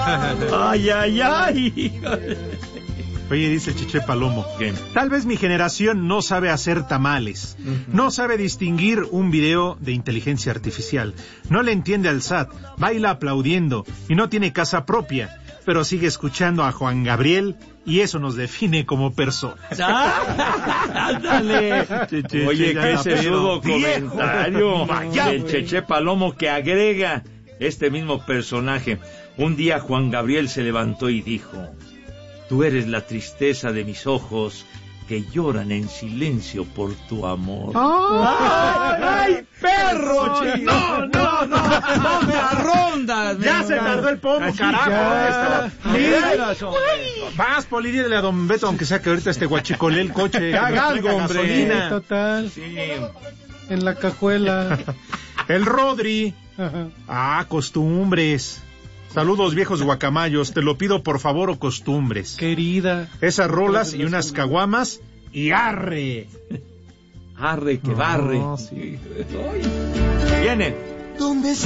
Ay, ay, ay. Oye, dice Cheche Palomo, ¿qué? Tal vez mi generación no sabe hacer tamales, no sabe distinguir un video de inteligencia artificial, no le entiende al SAT, baila aplaudiendo y no tiene casa propia, pero sigue escuchando a Juan Gabriel y eso nos define como personas. ¡Ándale! Oye, qué sesudo comentario del Cheche Palomo que agrega este mismo personaje. Un día Juan Gabriel se levantó y dijo: tú eres la tristeza de mis ojos que lloran en silencio por tu amor. ¡Ay, perro! No me arrondas. Ya se tardó el pomo, carajo. Vas, Poli, dile a don Beto, aunque sea que ahorita guachicolé el coche. Haga algo, hombre. Sí, total. Sí. En la cajuela. El Rodri. Costumbres. Saludos, viejos guacamayos, te lo pido por favor, o costumbres. Querida. Esas rolas y unas caguamas y arre. Arre que barre. Sí. Viene. ¿Dónde